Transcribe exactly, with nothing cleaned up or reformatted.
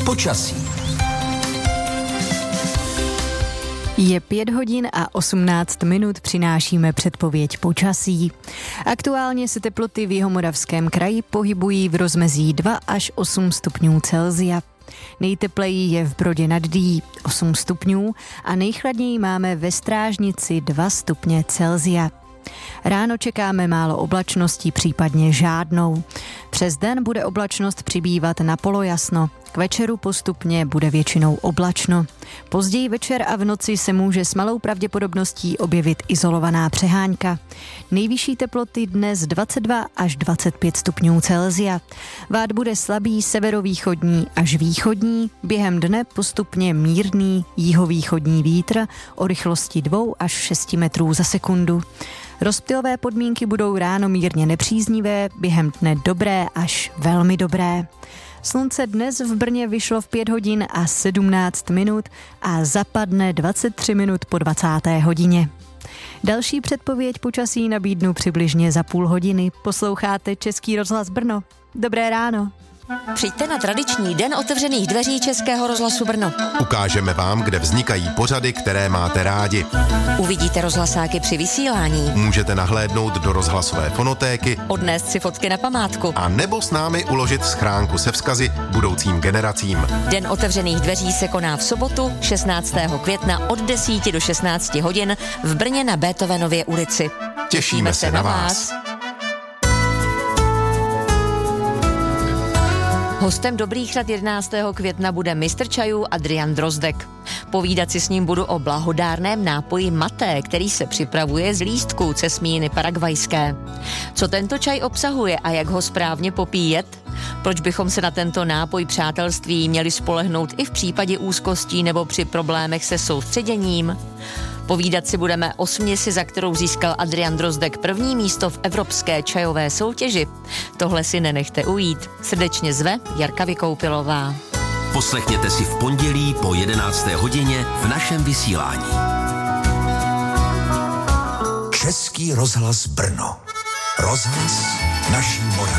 počasí. Je pět hodin a osmnáct minut, přinášíme předpověď počasí. Aktuálně se teploty v Jihomoravském kraji pohybují v rozmezí dva až osm stupňů Celsia. Nejtepleji je v Brodě nad Dyjí osm stupňů a nejchladněji máme ve Strážnici dva stupně Celsia. Ráno čekáme málo oblačností, případně žádnou. Přes den bude oblačnost přibývat na polojasno. K večeru postupně bude většinou oblačno. Později večer a v noci se může s malou pravděpodobností objevit izolovaná přehánka. Nejvyšší teploty dnes dvacet dva až dvacet pět stupňů Celsia. Vát bude slabý severovýchodní až východní, během dne postupně mírný jihovýchodní vítr o rychlosti dva až šest metrů za sekundu. Rozptylové podmínky budou ráno mírně nepříznivé, během dne dobré až velmi dobré. Slunce dnes v Brně vyšlo v pět hodin a sedmnáct minut a zapadne dvacet tři minut po dvacáté hodině. Další předpověď počasí nabídnu přibližně za půl hodiny. Posloucháte Český rozhlas Brno. Dobré ráno. Přijďte na tradiční den otevřených dveří Českého rozhlasu Brno. Ukážeme vám, kde vznikají pořady, které máte rádi. Uvidíte rozhlasáky při vysílání. Můžete nahlédnout do rozhlasové fonotéky, odnést si fotky na památku a nebo s námi uložit schránku se vzkazy budoucím generacím. Den otevřených dveří se koná v sobotu šestnáctého května od deseti do šestnácti hodin v Brně na Beethovenově ulici. Těšíme, Těšíme se na vás. Hostem Dobrých rad jedenáctého května bude mistr čajů Adrian Drozdek. Povídat si s ním budu o blahodárném nápoji maté, který se připravuje z lístků cesmíny paragvajské. Co tento čaj obsahuje a jak ho správně popíjet? Proč bychom se na tento nápoj přátelství měli spolehnout i v případě úzkostí nebo při problémech se soustředěním? Povídat si budeme o směsi, za kterou získal Adrian Drozdek první místo v evropské čajové soutěži. Tohle si nenechte ujít. Srdečně zve Jarka Vykoupilová. Poslechněte si v pondělí po jedenácté hodině v našem vysílání. Český rozhlas Brno. Rozhlas naší Moravy.